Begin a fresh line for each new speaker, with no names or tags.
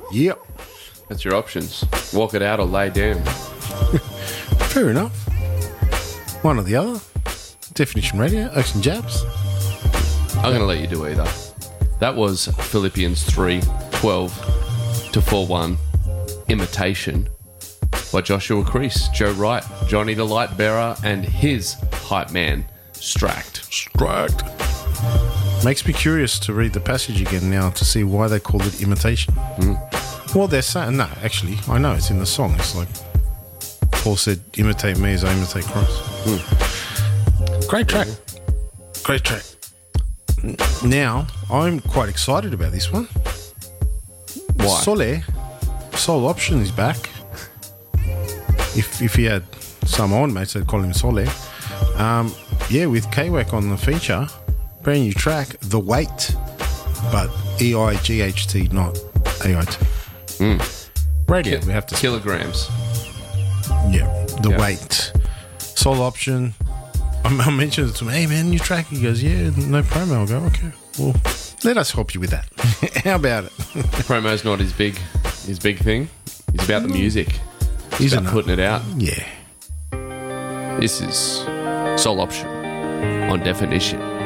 Yep.
That's your options. Walk it out or lay down.
Fair enough. One or the other. Definition Radio, Oaks and Jabs.
I'm going to let you do either. That was Philippians 3:12 to 4:1. Imitation by Joshua Crease, Joe Wright, Johnny the Light Bearer, and his hype man, Stract.
Makes me curious to read the passage again now to see why they call it imitation. Well, they're saying, no, actually, I know it's in the song. It's like Paul said, imitate me as I imitate Christ. Great track. Great track. Now, I'm quite excited about this one.
Why?
Soul Option is back. If he had some old mates, they'd call him Sole. Yeah, with K-Wack on the feature, brand new track, The Weight, but E-I-G-H-T, not A-I-T. Radio, we have to...
Kilograms.
Yeah, The Weight. Soul Option. I mentioned it to him, hey man, new track. He goes, yeah, no promo. I go, okay, well, let us help you with that. How about it?
Promo's not his big thing. It's about the music. He's about putting it out.
Yeah.
This is Soul Option on Definition.